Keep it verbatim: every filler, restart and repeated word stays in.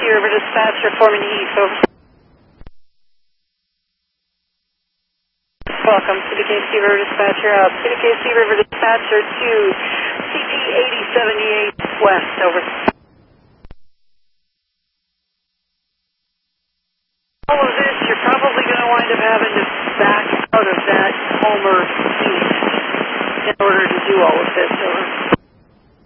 River Dispatcher, forming east, over. Welcome, C B K C River Dispatcher out. C B K C River Dispatcher to C P eighty seventy-eight West, over. All of this, you're probably going to wind up having to back out of that Homer East in order to do all of this, over.